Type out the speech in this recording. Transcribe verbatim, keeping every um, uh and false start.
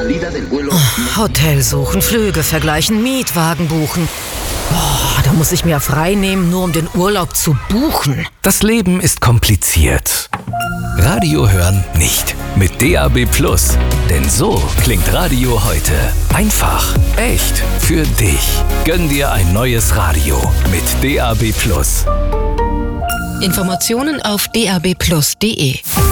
Hotel suchen, Flüge vergleichen, Mietwagen buchen. Oh, da muss ich mir frei nehmen, nur um den Urlaub zu buchen. Das Leben ist kompliziert. Radio hören nicht. Mit D A B Plus. Denn so klingt Radio heute. Einfach, echt, für dich. Gönn dir ein neues Radio mit D A B Plus. Informationen auf d a b plus punkt d e.